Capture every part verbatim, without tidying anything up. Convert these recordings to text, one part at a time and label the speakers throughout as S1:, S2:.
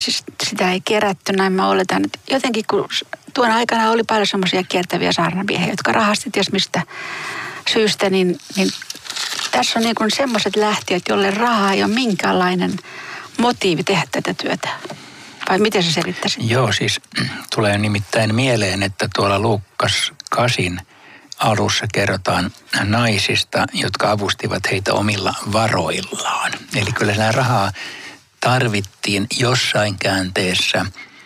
S1: Siis sitä ei kerätty, näin mä oletan. Että jotenkin kun tuona aikana oli paljon semmoisia kiertäviä saarnamiehiä, jotka rahasti ties mistä syystä, niin, niin tässä on niin kuin semmoiset lähtijät, jolle rahaa ei ole minkäänlainen motiivi tehdä tätä työtä. Vai miten se selittäisi?
S2: Joo, siis tulee nimittäin mieleen, että tuolla Luukkas kasin alussa kerrotaan naisista, jotka avustivat heitä omilla varoillaan. Eli kyllä sitä rahaa tarvittiin jossain käänteessä,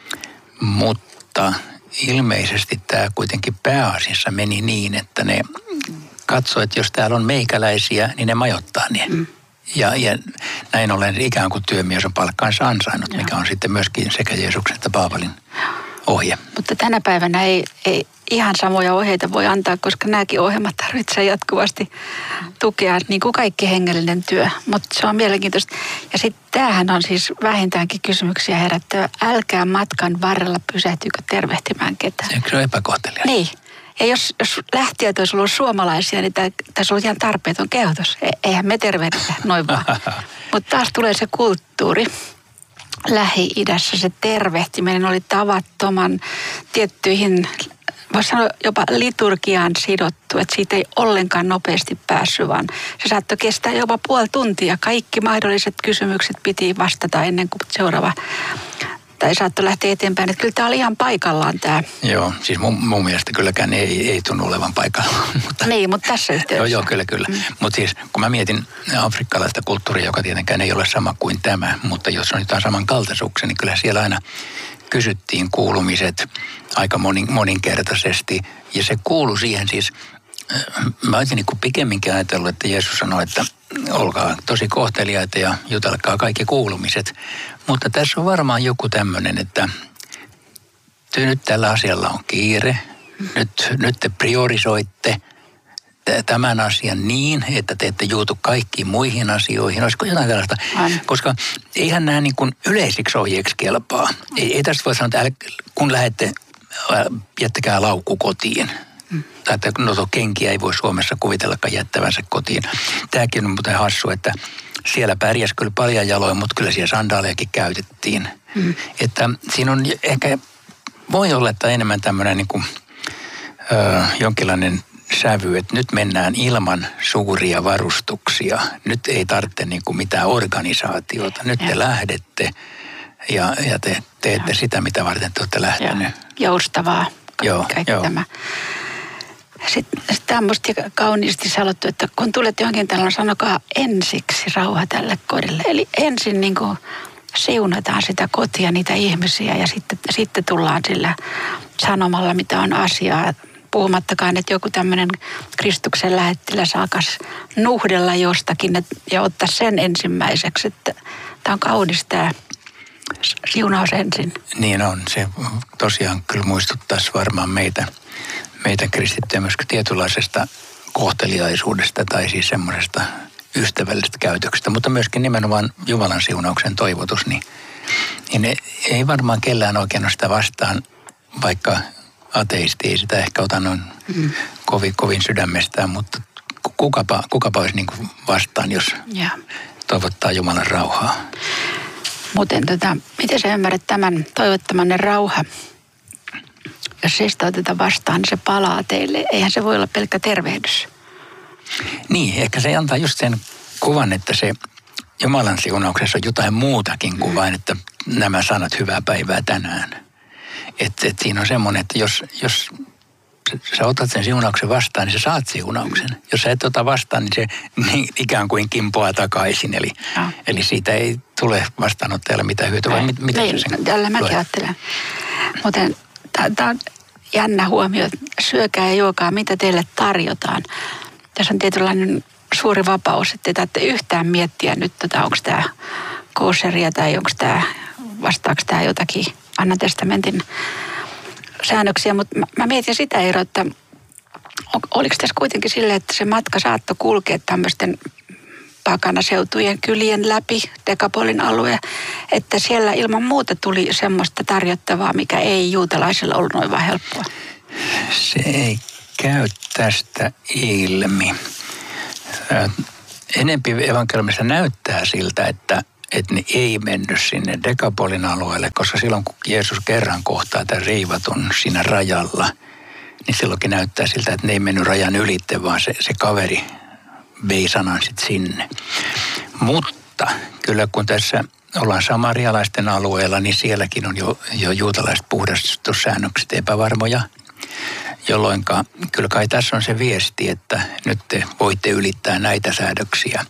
S2: mutta ilmeisesti tämä kuitenkin pääasiassa meni niin, että ne katsoi, että jos täällä on meikäläisiä, niin ne majoittaa ne. Mm. Ja, ja näin ollen ikään kuin työmies on palkkaansa ansainnut, Joo. mikä on sitten myöskin sekä Jeesuksen että Paavalin ohje.
S1: Mutta tänä päivänä ei, ei ihan samoja ohjeita voi antaa, koska nämäkin ohjelmat tarvitsee jatkuvasti tukea, niin kuin kaikki hengellinen työ. Mutta se on mielenkiintoista. Ja sitten tämähän on siis vähintäänkin kysymyksiä herättävä. Älkää matkan varrella pysähtykö tervehtimään ketään.
S2: Eikö se ole epäkohtelias?
S1: Niin. Ja jos, jos lähtijät olisi ollut suomalaisia, niin tässä on ihan tarpeeton kehotus. E, eihän me tervehditä noin vaan. Mutta taas tulee se kulttuuri. Lähi-idässä se tervehtiminen oli tavattoman tiettyihin, voisi sanoa jopa liturgiaan sidottu, että siitä ei ollenkaan nopeasti päässyt, vaan se saattoi kestää jopa puoli tuntia. Kaikki mahdolliset kysymykset piti vastata ennen kuin seuraava, tai saattoi lähteä eteenpäin. Että kyllä tämä oli ihan paikallaan tämä.
S2: Joo, siis mun, mun mielestä kylläkään ei, ei tunnu olevan paikallaan. Mutta,
S1: niin, mutta tässä yhteydessä.
S2: Joo, joo, kyllä, kyllä. Mm. Mutta siis kun mä mietin afrikkalaista kulttuuria, joka tietenkään ei ole sama kuin tämä, mutta jos on jotain samankaltaisuuksia, niin kyllä siellä aina kysyttiin kuulumiset aika monin, moninkertaisesti. Ja se kuului siihen siis, mä olisin niin kuin pikemminkin ajatellut, että Jeesus sanoi, että olkaa tosi kohteliaita ja jutelkaa kaikki kuulumiset. Mutta tässä on varmaan joku tämmöinen, että nyt tällä asialla on kiire. Nyt, nyt te priorisoitte tämän asian niin, että te ette juutu kaikkiin muihin asioihin. Olisiko jotain tällaista? Aina. Koska eihän nämä niin kuin yleisiksi ohjeeksi kelpaa. Ei, ei tästä voi sanoa, että älä, kun lähdette, jättäkää laukku kotiin. Hmm. Tai että no kenkiä ei voi Suomessa kuvitellakaan jättävänsä kotiin. Tämäkin on muuten hassu, että siellä pärjäsi kyllä paljon jaloin, mutta kyllä siellä sandaalejakin käytettiin. Hmm. Että siinä on ehkä, voi olla, että enemmän tämmöinen niin kuin, ö, jonkinlainen sävy, että nyt mennään ilman suuria varustuksia. Nyt ei tarvitse niin kuin mitään organisaatiota. Nyt ja. te lähdette ja, ja te teette ja. sitä, mitä varten te olette lähteneet.
S1: Joustavaa.
S2: Joo,
S1: kaikki
S2: joo.
S1: tämä. Sitten tämä on musta kauniisti sanottu, että kun tulet johonkin taloon, sanokaa ensiksi rauha tälle kodille. Eli ensin niin kuin siunataan sitä kotia, niitä ihmisiä ja sitten, sitten tullaan sillä sanomalla, mitä on asiaa. Puhumattakaan, että joku tämmöinen Kristuksen lähettiläs alkaisi nuhdella jostakin ja ottaa sen ensimmäiseksi. Että tämä on kaunis tämä siunaus ensin.
S2: Niin on. Se tosiaan kyllä muistuttaisi varmaan meitä, meitä kristittyjä myös tietynlaisesta kohteliaisuudesta tai siis semmoisesta ystävällisestä käytöksestä, mutta myöskin nimenomaan Jumalan siunauksen toivotus, niin, niin ei varmaan kellään oikein ole sitä vastaan, vaikka ateisti ei sitä ehkä ota noin mm. kovin, kovin sydämestään, mutta kukapa, kukapa olisi niin kuin vastaan, jos ja. toivottaa Jumalan rauhaa.
S1: Muuten tota, miten sä ymmärrät tämän toivottamanne rauha? Jos se sitä oteta vastaan, niin se palaa teille. Eihän se voi olla pelkkä tervehdys.
S2: Niin, ehkä se antaa just sen kuvan, että se Jumalan siunauksessa on jotain muutakin kuin mm. vain, että nämä sanat hyvää päivää tänään. Että et siinä on semmoinen, että jos, jos sä otat sen siunauksen vastaan, niin sä saat siunauksen. Mm. Jos sä et ota vastaan, niin se niin ikään kuin kimpoaa takaisin. Eli, ja. eli siitä ei tule vastaanottajalle mitään hyötyä. Vai mit, mitä
S1: niin,
S2: sen
S1: tällä mäkin ajattelen. Muuten tämä on jännä huomio, että syökää ja juokaa, mitä teille tarjotaan. Tässä on tietynlainen suuri vapaus, että ei tarvitse yhtään miettiä nyt, tota, onko tämä kosheria tai onko tämä, vastaako tämä jotakin Vanhan testamentin säännöksiä. Mutta mä, mä mietin sitä, Eero, että oliko tässä kuitenkin silleen, että se matka saattoi kulkea tämmöisten pakanaseutujen kylien läpi, Dekapolin alue, että siellä ilman muuta tuli semmoista tarjottavaa, mikä ei juutalaisilla ollut noin vaan helppoa.
S2: Se ei käy tästä ilmi. Enempi evankeliumissa näyttää siltä, että että ne ei mennyt sinne Dekapolin alueelle, koska silloin kun Jeesus kerran kohtaa tämän riivatun siinä rajalla, niin silloinkin näyttää siltä, että ne ei mennyt rajan ylitte, vaan se, se kaveri vei sanan sitten sinne. Mutta kyllä kun tässä ollaan samarialaisten alueella, niin sielläkin on jo, jo juutalaiset puhdastussäännökset epävarmoja, jolloin kyllä kai tässä on se viesti, että nyt te voitte ylittää näitä säädöksiä,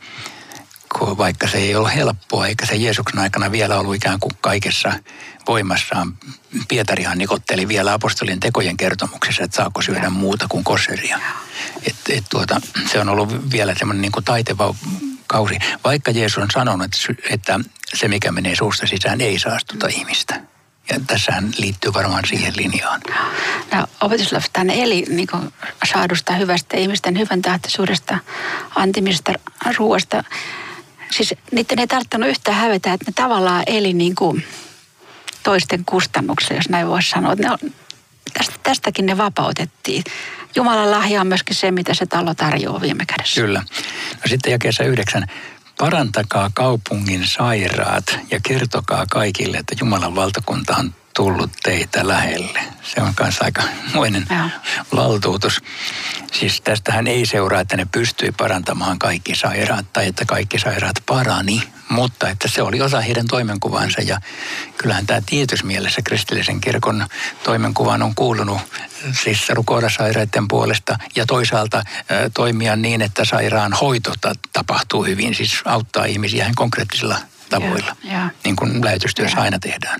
S2: vaikka se ei ole helppoa, eikä se Jeesuksen aikana vielä ollut ikään kuin kaikessa voimassaan. Pietarihan nikotteli vielä apostolien tekojen kertomuksessa, että saako syödä muuta kuin kosheria. Et, et tuota, se on ollut vielä semmoinen niin kuin taiteva kausi, vaikka Jeesus on sanonut, että se mikä menee suusta sisään ei saastuta ihmistä. Ja tässähän liittyy varmaan siihen linjaan.
S1: No, opetuslapsethan eli niin kuin saadusta hyvästä ihmisten hyvän tahtoisuudesta, antimisesta ruoasta. Siis niiden ei tarttunut yhtään hävetä, että ne tavallaan eli niin kuin toisten kustannuksella, jos näin voisi sanoa. Ne on, tästä, tästäkin ne vapautettiin. Jumalan lahja on myöskin se, mitä se talo tarjoaa viime kädessä.
S2: Kyllä. No sitten jakeessa yhdeksän. Parantakaa kaupungin sairaat ja kertokaa kaikille, että Jumalan valtakunta on tullut teitä lähelle. Se on kanssa aika muinen valtuutus. Siis tästähän ei seuraa, että ne pystyi parantamaan kaikki sairaat tai että kaikki sairaat parani, mutta että se oli osa heidän toimenkuvansa. Ja kyllähän tämä tietyssä mielessä kristillisen kirkon toimenkuvaan on kuulunut siis rukoilla sairaiden puolesta ja toisaalta ä, toimia niin, että sairaan hoito tapahtuu hyvin, siis auttaa ihmisiä ihan konkreettisilla tavoilla, ja, ja. niin kuin lähetystyössä ja. aina tehdään.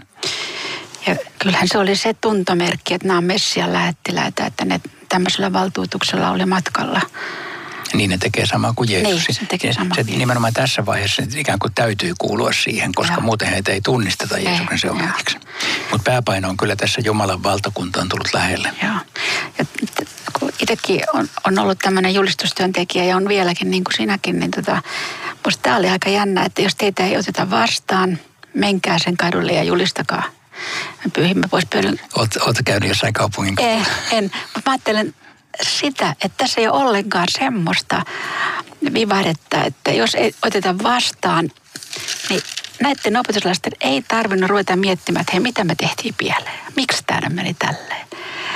S1: Ja kyllähän se oli se tuntomerkki, että nämä on Messian lähettiläitä, että ne tämmöisellä valtuutuksella oli matkalla.
S2: Niin ne tekee samaa kuin Jeesus.
S1: Niin, se tekee samaa.
S2: Se, se nimenomaan tässä vaiheessa ikään kuin täytyy kuulua siihen, koska ja. muuten heitä ei tunnisteta Jeesuksen seuraajiksi. Mutta pääpaino on kyllä tässä Jumalan valtakunta on tullut lähelle.
S1: Joo. Ja kun itsekin on, on ollut tämmöinen julistustyöntekijä ja on vieläkin niin kuin sinäkin, niin tota, musta tämä oli aika jännä, että jos teitä ei oteta vastaan, menkää sen kadulle ja julistakaa. Me pyyhimme pois pöydän.
S2: Oletko käynyt jossain kaupungin?
S1: Ei, en. Mutta mä ajattelen sitä, että tässä ei ole ollenkaan semmoista vivahdetta, että jos ei oteta vastaan, niin näiden opetuslaisten ei tarvinnut ruveta miettimään, että hei, mitä me tehtiin pieleen? Miksi tämä meni tälleen?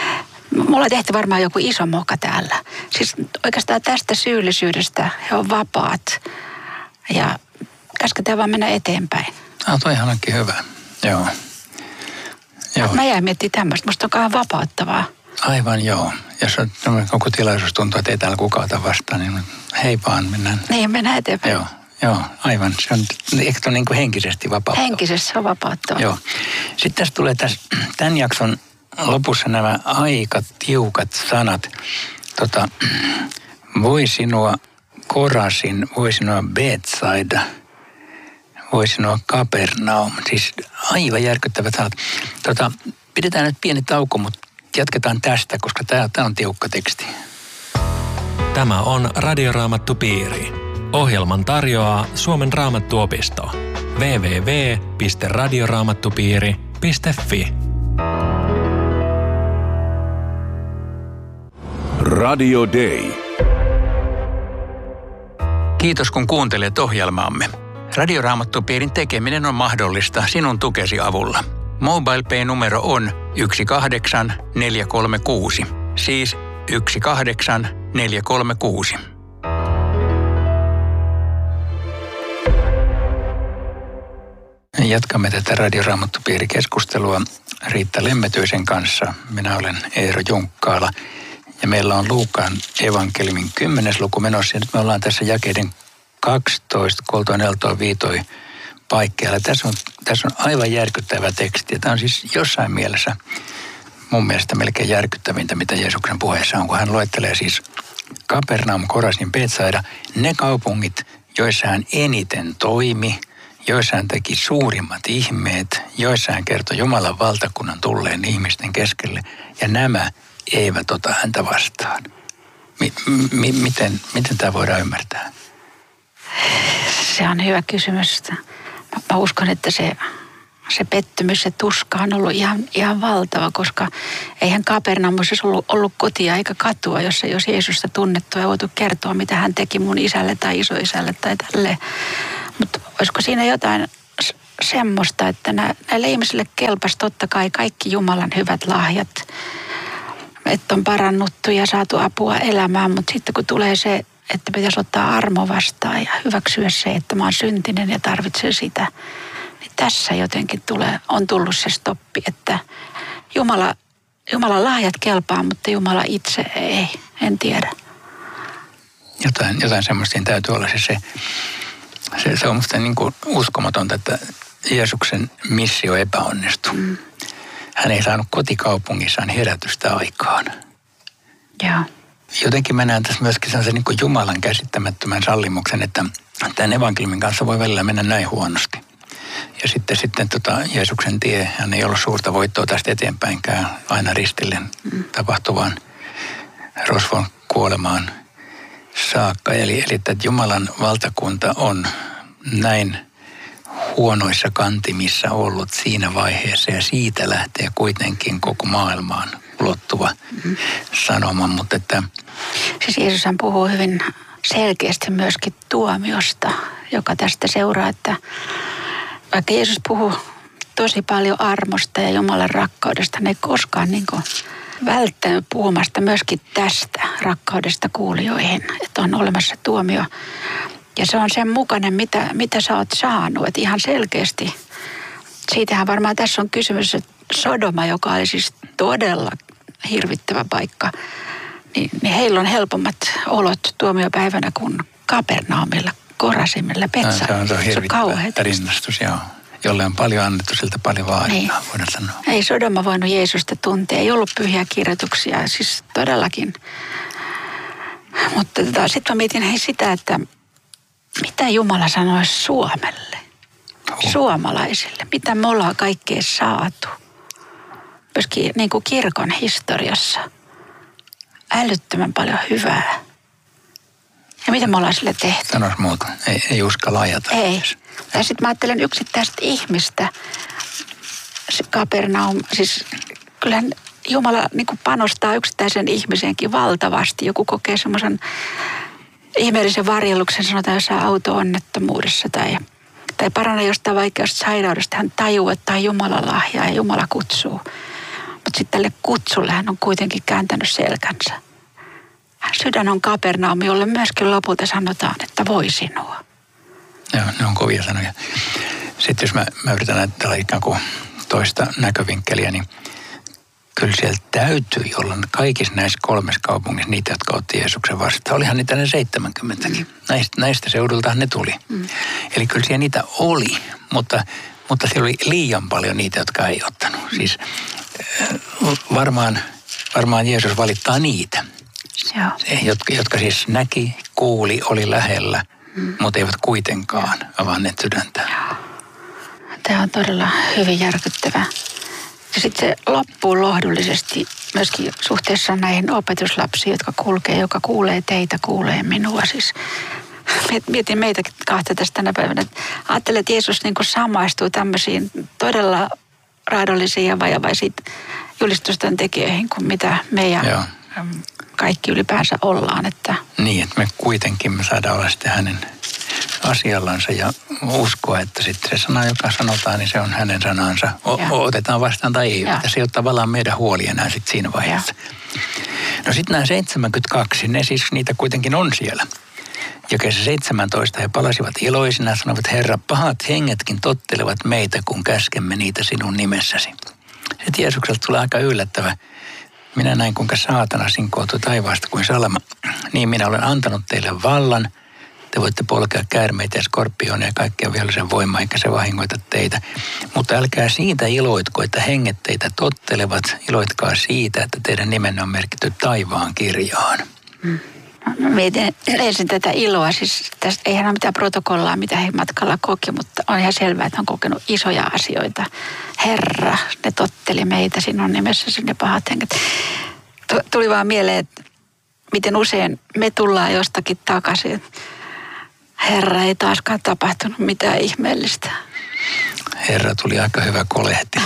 S1: Mulla tehty varmaan joku iso moka täällä. Siis oikeastaan tästä syyllisyydestä he on vapaat ja käsketään vaan mennä eteenpäin.
S2: Ah, toihan onkin hyvä. Joo. Joo.
S1: Mä jäin miettimään tämmöistä. Musta on kauan vapauttavaa.
S2: Aivan joo. Jos on koko tilaisuus tuntuu, että ei täällä kukaan ota vastaan, niin hei vaan, mennään.
S1: Niin, mennään eteenpäin.
S2: Joo, joo, aivan. Se on, eikö on niin kuin henkisesti vapauttava?
S1: Henkisesti se on vapauttava.
S2: Joo. Sitten tässä tulee tässä, tämän jakson lopussa nämä aika tiukat sanat. Tota, voi sinua Korasin, voi sinua Betsaida, voi sinua Kapernaum. Siis aivan järkyttävät sanat. Tota, pidetään nyt pieni tauko, mutta jatketaan tästä, koska tämä, tämä on tiukka teksti.
S3: Tämä on Radioraamattupiiri. Ohjelman tarjoaa Suomen Raamattuopisto. double-u double-u double-u piste radioraamattupiiri piste fi
S4: Radio Day.
S2: Kiitos kun kuuntelet ohjelmaamme. Radioraamattupiirin tekeminen on mahdollista sinun tukesi avulla. MobilePay-numero on yksi kahdeksan neljä kolme kuusi, siis yksi kahdeksan neljä kolme kuusi. Jatkamme tätä Radioraamattupiirikeskustelua Riitta Lemmetyisen kanssa. Minä olen Eero Junkkaala ja meillä on Luukan evankeliumin kymmenes luku menossa. Ja nyt me ollaan tässä jakeiden kaksitoista, koltoa, neltoa, viitoi paikkeilla. Tässä on, tässä on aivan järkyttävä teksti. Tämä on siis jossain mielessä mun mielestä melkein järkyttävintä, mitä Jeesuksen puheessa on, kun hän luettelee siis Kapernaum, Korasin, Betsaida, ne kaupungit, joissa hän eniten toimi, joissa hän teki suurimmat ihmeet, joissa hän kertoi Jumalan valtakunnan tulleen ihmisten keskelle, ja nämä eivät ota häntä vastaan. Mi- mi- miten, miten tämä voidaan ymmärtää?
S1: Se on hyvä kysymys. Mä uskon, että se, se pettymys, se tuska on ollut ihan, ihan valtava, koska eihän Kapernaumissa ollut, ollut kotia eikä katua, jossa jos Jeesusta tunnettu ja voitu kertoa, mitä hän teki mun isälle tai isoisälle tai tälleen. Mutta olisiko siinä jotain semmoista, että nä, näille ihmisille kelpasi totta kai kaikki Jumalan hyvät lahjat, että on parannuttu ja saatu apua elämään, mutta sitten kun tulee se, että pitäisi ottaa armo vastaan ja hyväksyä se, että mä oon syntinen ja tarvitsen sitä, niin tässä jotenkin tulee, on tullut se stoppi, että Jumala, Jumalan lahjat kelpaa, mutta Jumala itse ei, en tiedä.
S2: Jotain, jotain semmoista siinä täytyy olla. Se, se, se, se on musta niin kuin uskomatonta, että Jeesuksen missio epäonnistui. Mm. Hän ei saanut kotikaupungissaan herätystä aikaan.
S1: Joo.
S2: Jotenkin mä näen tässä myöskin sellaisen niin kuin Jumalan käsittämättömän sallimuksen, että tämän evankeliumin kanssa voi välillä mennä näin huonosti. Ja sitten, sitten tota, Jeesuksen tie, hän ei ollut suurta voittoa tästä eteenpäinkään aina ristille mm. tapahtuvaan rosvon kuolemaan saakka. Eli, eli että Jumalan valtakunta on näin huonoissa kantimissa ollut siinä vaiheessa ja siitä lähtee kuitenkin koko maailmaan ulottuva mm. sanoma. Mutta että...
S1: Siis Jeesushan puhuu hyvin selkeästi myöskin tuomiosta, joka tästä seuraa, että vaikka Jeesus puhuu tosi paljon armosta ja Jumalan rakkaudesta, ne ei koskaan niin kuin välttänyt puhumasta myöskin tästä rakkaudesta kuulijoihin, että on olemassa tuomio. Ja se on sen mukainen, mitä, mitä sä oot saanut, että ihan selkeästi. Siitähän varmaan tässä on kysymys, että Sodoma, joka oli siis todella hirvittävä paikka, niin, niin heillä on helpommat olot tuomiopäivänä kuin Kapernaumilla, Korasimilla, Petsa.
S2: No, se on, se on hirvittävä rinnastus, joo. Jolle on paljon annettu, siltä paljon vaaditaan, niin. Voidaan sanoa.
S1: Ei Sodoma voinut Jeesusta tuntea, ei ollut pyhiä kirjoituksia, siis todellakin. Mutta tota, sitten mä mietin hei sitä, että mitä Jumala sanoisi Suomelle, oh. suomalaisille, mitä me ollaan kaikkea saatu. Myöskin niin kuin kirkon historiassa älyttömän paljon hyvää. Ja mitä me ollaan sille tehty?
S2: Sanois muuta, ei, ei uskalla ajatella.
S1: Ei. Ja sitten mä ajattelen yksittäistä ihmistä. Kapernaum, siis kyllähän Jumala niin kuin panostaa yksittäisen ihmisenkin valtavasti. Joku kokee semmoisen ihmeellisen varjeluksen, sanotaan jossain auto-onnettomuudessa tai, tai parane jostain vaikeasta sairaudesta. Hän tajuu, että tämä on Jumalan lahja ja Jumala kutsuu. Mutta sitten tälle kutsulle hän on kuitenkin kääntänyt selkänsä. Sydän on Kapernaum, jolle myöskin lopulta sanotaan, että voi sinua.
S2: Joo, ne on kovia sanoja. Sitten jos mä, mä yritän ajatella ikään kuin toista näkövinkkeliä, niin kyllä siellä täytyy olla kaikissa näissä kolmessa kaupungissa niitä, jotka otti Jeesuksen vastaan. Olihan niitä ne seitsemänkymmentäkin. Mm. Näistä, näistä seudultahan ne tuli. Mm. Eli kyllä siellä niitä oli, mutta, mutta siellä oli liian paljon niitä, jotka ei ottanut. Siis varmaan, varmaan Jeesus valittaa niitä.
S1: Joo.
S2: Jotka, jotka siis näki, kuuli, oli lähellä, mm. mutta eivät kuitenkaan avanneet sydäntä.
S1: Tämä on todella hyvin järkyttävää. Ja sitten se loppuu lohdullisesti myöskin suhteessa näihin opetuslapsiin, jotka kulkee, joka kuulee teitä, kuulee minua. Siis mietin meitäkin kahta tästä tänä päivänä. Ajattelen, että Jeesus niin kuin samaistuu tämmöisiin todella raadollisiin ja vajavaisiin julistusten tekijöihin kuin mitä meidän... Joo. Kaikki ylipäänsä ollaan. Että...
S2: Niin, että me kuitenkin me saadaan olla sitten hänen asiallansa ja uskoa, että sitten se sana, joka sanotaan, niin se on hänen sanansa. O- otetaan vastaan tai ei. Että se ei ole tavallaan meidän huoli enää sitten siinä vaiheessa. Ja. No sitten nämä seitsemänkymmentäkaksi, ne siis niitä kuitenkin on siellä. Jakeessa seitsemäntoista he palasivat iloisina, sanovat, Herra, pahat hengetkin tottelevat meitä, kun käskemme niitä sinun nimessäsi. Sitten Jeesukselta tulee aika yllättävä. Minä näin, kuinka saatana sinkoutui taivaasta kuin salama. Niin minä olen antanut teille vallan. Te voitte polkea käärmeitä ja skorpioneja ja kaikkea vihollisen voimaa, eikä se vahingoita teitä. Mutta älkää siitä iloitko, että henget teitä tottelevat. Iloitkaa siitä, että teidän nimenne on merkitty taivaan kirjaan.
S1: Hmm. Mä mietin ensin tätä iloa. Siis tästä eihän ole mitään protokollaa, mitä he matkalla koki, mutta on ihan selvää, että on kokenut isoja asioita. Herra, ne totteli meitä sinun nimessäsi, ne pahat henget. Tuli vaan mieleen, että miten usein me tullaan jostakin takaisin. Herra, ei taaskaan tapahtunut mitään ihmeellistä.
S2: Herra, tuli aika hyvä kolehti.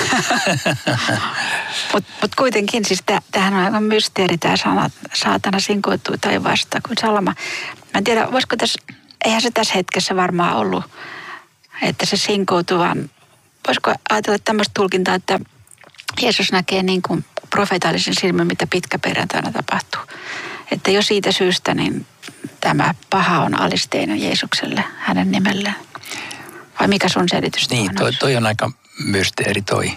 S1: Mutta mut kuitenkin, siis tämähän on aivan mysteeri, tämä sana, saatana sinkoutui taivaasta kuin salama. Mä en tiedä, voisiko tässä, eihän se tässä hetkessä varmaan ollut, että se sinkoutui, vaan voisiko ajatella tämmöistä tulkintaa, että Jeesus näkee niin kuin profeetallisen silmin, mitä pitkäperjantaina tapahtuu. Että jo siitä syystä niin tämä paha on alisteinen Jeesukselle, hänen nimelleen. Vai mikä sun selitys
S2: Niin,
S1: on?
S2: toi, toi on aika mysteeri toi,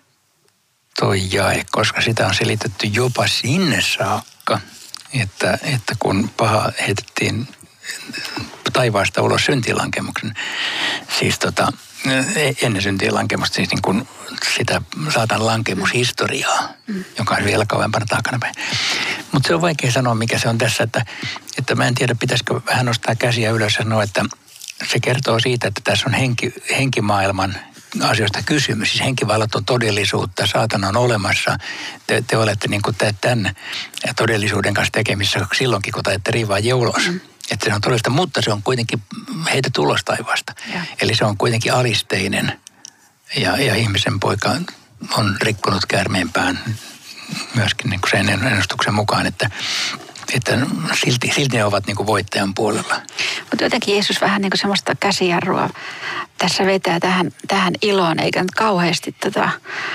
S2: toi jae, koska sitä on selitetty jopa sinne saakka, että, että kun paha heitettiin taivaasta ulos syntiinlankemuksen, siis tota, ennen syntiinlankemusta, siis niin kuin sitä saatan lankemushistoriaa, mm. joka on vielä kauempana takanapäin. Mutta se on vaikea sanoa, mikä se on tässä, että, että mä en tiedä, pitäisikö vähän nostaa käsiä ylös ja sanoa, että se kertoo siitä, että tässä on henki, henkimaailman asioista kysymys. Siis henkivallat on todellisuutta, saatana on olemassa. Te, te olette niin kuin tämän todellisuuden kanssa tekemissä silloinkin, kun taitte riivaa ulos. Mm. Että se on todellista, mutta se on kuitenkin heitetty ulos taivaasta. Ja. Eli se on kuitenkin alisteinen ja, ja ihmisen poika on rikkonut käärmeenpään myöskin niin kuin sen ennustuksen mukaan, että, että silti, silti ne ovat niin kuin voittajan puolella.
S1: Mutta jotenkin Jeesus vähän niin kuin semmoista käsijarrua tässä vetää tähän, tähän iloon, eikä nyt kauheasti tota,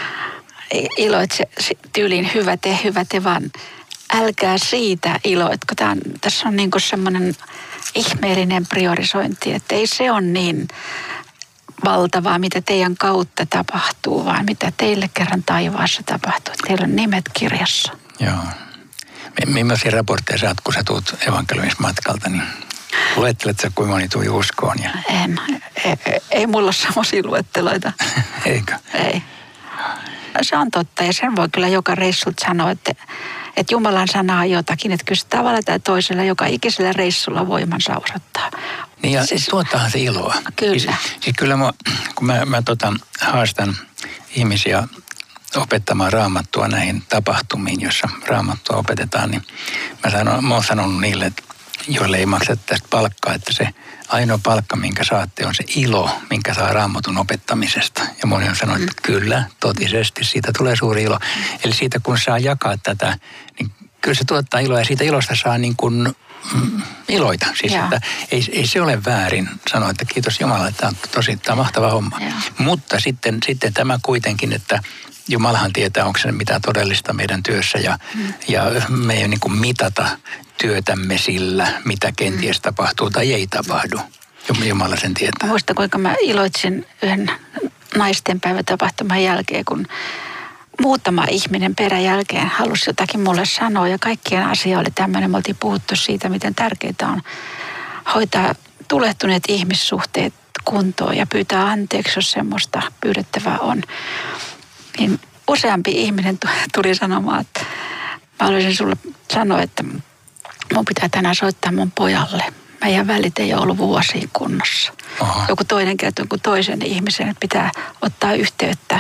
S1: iloitse tyyliin hyvä te, hyvä te, vaan älkää siitä iloitko. Tämä on, tässä on niin kuin semmoinen ihmeellinen priorisointi, että ei se ole niin valtavaa, mitä teidän kautta tapahtuu, vaan mitä teille kerran taivaassa tapahtuu. Teillä on nimet kirjassa.
S2: Joo. Millaisia raportteja saat, kun sä tuut evankeliumismatkalta, niin luettelet sä, kuinka moni tuli uskoon? Ja...
S1: En. Ei, ei, ei mulla ole semmoisia luetteloita.
S2: Eikö?
S1: Ei. Se on totta ja sen voi kyllä joka reissulta sanoa, että, että Jumalan sana on jotakin, että kyllä tavalla tai toisella joka ikisellä reissulla voimansa osoittaa.
S2: Niin ja siis, tuottahan se iloa.
S1: Kyllä.
S2: Siis, siis kyllä mä, kun mä, mä tota, haastan ihmisiä opettamaan raamattua näihin tapahtumiin, jossa raamattua opetetaan, niin mä, sanon, mä oon sanonut niille, että joille ei makseta tästä palkkaa, että se ainoa palkka, minkä saatte, on se ilo, minkä saa raamatun opettamisesta. Ja moni on sanonut, että kyllä, totisesti, siitä tulee suuri ilo. Eli siitä, kun saa jakaa tätä, niin kyllä se tuottaa iloa ja siitä ilosta saa niin kuin mm, iloita. Siis että ei, ei se ole väärin sanoa, että kiitos Jumalalle, että tämä on tosi tämä on mahtava homma. Ja. Mutta sitten, sitten tämä kuitenkin, että Jumalahan tietää, onko se mitään todellista meidän työssä ja, mm. ja me ei niin kuin mitata työtämme sillä, mitä kenties tapahtuu tai ei tapahdu. Jumala sen tietää.
S1: Muista, kuinka mä iloitsin yhden naistenpäivätapahtuman jälkeen, kun muutama ihminen peräjälkeen halusi jotakin mulle sanoa ja kaikkien asia oli tämmöinen. Me oltiin puhuttu siitä, miten tärkeää on hoitaa tulehtuneet ihmissuhteet kuntoon ja pyytää anteeksi, jos semmoista pyydettävää on. Niin useampi ihminen tuli sanomaan, että mä haluaisin sulle sanoa, että mun pitää tänään soittaa mun pojalle. Meidän välit ei ole ollut vuosia kunnossa. Aha. Joku toinen kertoo kuin toisen ihmisen, että pitää ottaa yhteyttä.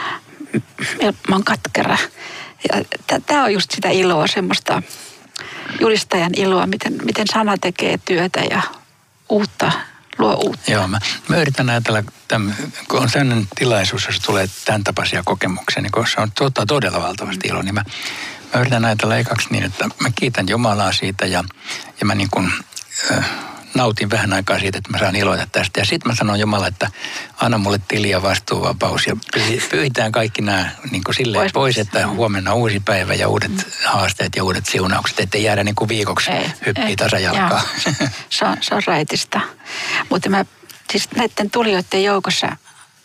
S1: Mä oon katkera. Tämä on just sitä iloa, semmoista julistajan iloa, miten, miten sana tekee työtä ja uutta, luo uutta.
S2: Joo, mä, mä yritän ajatella, tämän, kun on sellainen tilaisuus, jos tulee tämän tapaisia kokemuksia, niin kun se on tuottaa todella valtavasti iloa, niin mä, mä yritän ajatella ekaksi niin, että mä kiitän Jumalaa siitä ja, ja mä niin kuin äh, nautin vähän aikaa siitä, että mä saan iloita tästä. Ja sitten mä sanon Jumala, että anna mulle tili ja vastuuvapaus ja pyyhitään kaikki nämä niin kuin silleen pois, pois, että huomenna on uusi päivä ja uudet mm. haasteet ja uudet siunaukset, ettei jäädä niin kuin viikoksi hyppii tasajalkaa.
S1: Se on, se on raitista. Mutta mä siis näiden tulijoiden joukossa,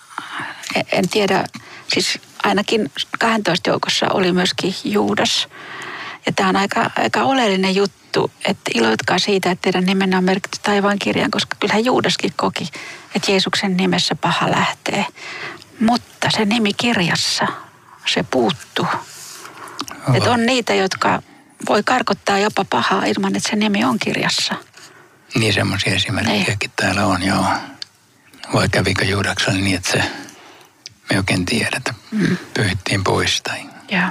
S1: en tiedä, siis ainakin kahdentoista joukossa oli myöskin Juudas. Ja tämä on aika, aika oleellinen juttu, että iloitkaa siitä, että teidän nimenne on merkitty taivaan kirjaan, koska kyllähän Juudaskin koki, että Jeesuksen nimessä paha lähtee. Mutta se nimi kirjassa, se puuttuu. Oh. Että on niitä, jotka voi karkottaa jopa pahaa ilman, että se nimi on kirjassa.
S2: Niin semmoisia esimerkkejäkin täällä on, joo. Vai kävikö Juudaksella niin, että se me oikein tiedetä, mm. pyyhittiin pois tai...
S1: Joo.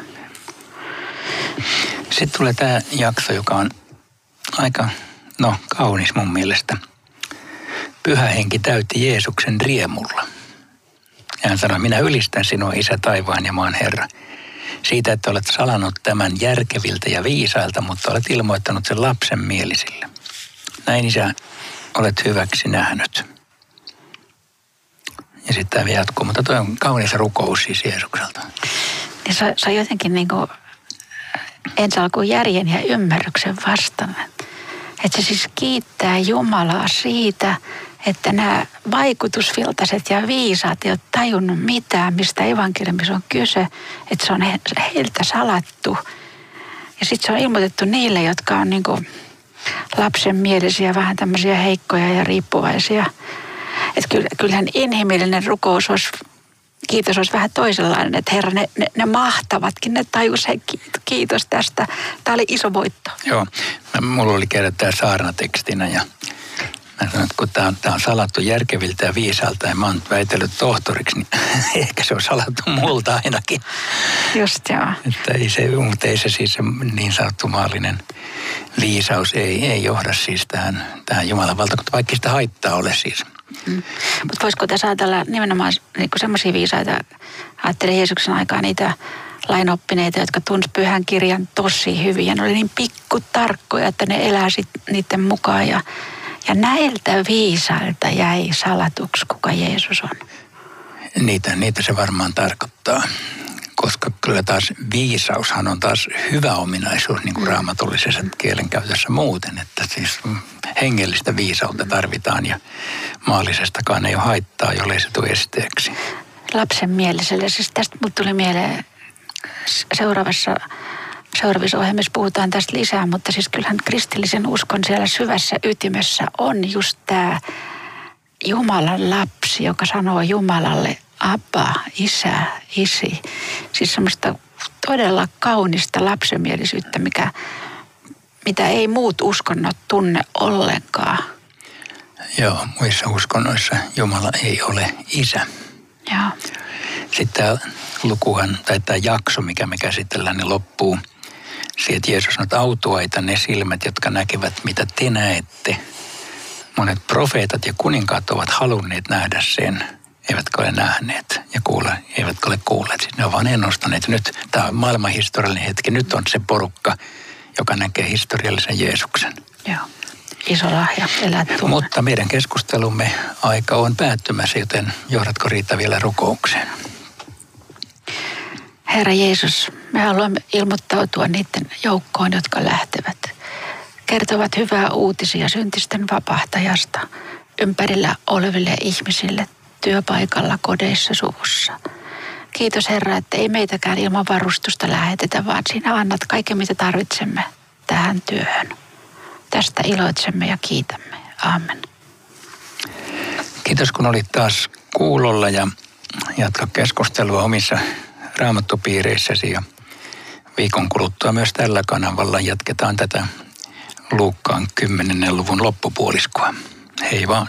S2: Sitten tulee tämä jakso, joka on aika, no kaunis mun mielestä. Pyhä henki täytti Jeesuksen riemulla. Ja hän sanoi, minä ylistän sinua, Isä taivaan ja maan Herra, siitä, että olet salannut tämän järkeviltä ja viisailta, mutta olet ilmoittanut sen lapsen mielisille. Näin, Isä, olet hyväksi nähnyt. Ja sitten tämä vielä jatkuu, mutta toi on kaunis rukous siis Jeesukselta.
S1: Niin se, se on jotenkin niin kuin ensi alkuun järjen ja ymmärryksen vastainen. Että se siis kiittää Jumalaa siitä, että nämä vaikutusviltaiset ja viisaat ei ole tajunnut mitään, mistä evankeliumissa on kyse. Että se on he, heiltä salattu. Ja sitten se on ilmoitettu niille, jotka on niin kuin lapsenmielisiä, vähän tämmöisiä heikkoja ja riippuvaisia. Että kyllähän inhimillinen rukous olisi, kiitos olisi vähän toisenlainen. Että Herra, ne, ne, ne mahtavatkin, ne tajus, hei kiitos tästä. Tämä oli iso voitto.
S2: Joo, mulla oli kerran tämä saarnatekstinä ja mä sanoin, että kun tämä on, tämä on salattu järkeviltä ja viisaalta ja mä oon väitellyt tohtoriksi, niin ehkä se on salattu multa ainakin.
S1: Just joo.
S2: Että ei se, mutta ei se siis se niin sanottu maallinen viisaus ei, ei johda siis tähän, tähän Jumalan valtakuntaan, vaikka sitä haittaa ole siis.
S1: Mm. Mutta voisiko tässä ajatella nimenomaan niin semmoisia viisaita, ajattelin Jeesuksen aikaa niitä lainoppineita, jotka tunsi pyhän kirjan tosi hyvin ja ne oli niin pikkutarkkoja, että ne elää sit niiden mukaan ja Ja näiltä viisailta jäi salatuksi, kuka Jeesus on.
S2: Niitä, niitä se varmaan tarkoittaa, koska kyllä taas viisaushan on taas hyvä ominaisuus niin kuin raamatullisessa kielenkäytössä muuten. Että siis hengellistä viisautta tarvitaan ja maallisestakaan ei ole haittaa, jollei se tule esteeksi.
S1: Lapsen mieliselle. Siis tästä mut tuli mieleen seuraavassa... Seuraavissa ohjelmissa puhutaan tästä lisää, mutta siis kyllähän kristillisen uskon siellä syvässä ytimessä on just tämä Jumalan lapsi, joka sanoo Jumalalle Abba, isä, isi. Siis semmoista todella kaunista lapsenmielisyyttä, mikä, mitä ei muut uskonnot tunne ollenkaan.
S2: Joo, muissa uskonnoissa Jumala ei ole isä.
S1: Joo.
S2: Sitten tämä lukuhan, tai tämä jakso, mikä me käsitellään, niin loppuu siihen, että Jeesus sanoo, että autuaita ne silmät, jotka näkevät, mitä te näette. Monet profeetat ja kuninkaat ovat halunneet nähdä sen, eivätkä ole nähneet ja kuule, eivätkä ole kuulleet. Siis ne ovat vaan ennustaneet. Nyt tämä on maailmanhistoriallinen hetki. Nyt on se porukka, joka näkee historiallisen Jeesuksen.
S1: Joo, iso lahja elää tuolla.
S2: Mutta meidän keskustelumme aika on päättymässä, joten johdatko Riitta vielä rukoukseen?
S1: Herra Jeesus, me haluamme ilmoittautua niiden joukkoon, jotka lähtevät. Kertovat hyvää uutisia syntisten vapahtajasta ympärillä oleville ihmisille työpaikalla, kodeissa, suvussa. Kiitos Herra, että ei meitäkään ilman varustusta lähetetä, vaan sinä annat kaiken, mitä tarvitsemme tähän työhön. Tästä iloitsemme ja kiitämme. Aamen.
S2: Kiitos kun olit taas kuulolla ja jatka keskustelua omissa raamattupiireissäsi ja viikon kuluttua myös tällä kanavalla jatketaan tätä Luukkaan kymmenennen luvun loppupuoliskoa. Hei vaan.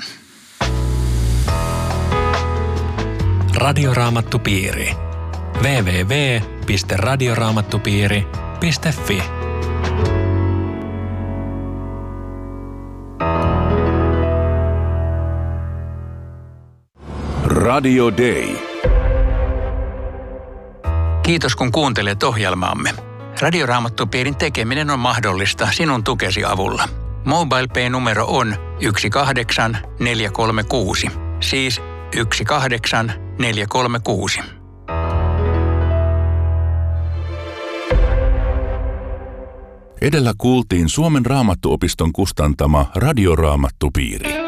S3: Radioraamattupiiri. double-u double-u double-u piste radioraamattupiiri piste fi
S4: Radio Day.
S2: Kiitos kun kuuntelet ohjelmaamme. Radioraamattupiirin tekeminen on mahdollista sinun tukesi avulla. MobilePay-numero on yksi kahdeksan neljä kolme kuusi, siis yksi kahdeksan neljä kolme kuusi.
S4: Edellä kuultiin Suomen Raamattuopiston kustantama Radioraamattupiiri.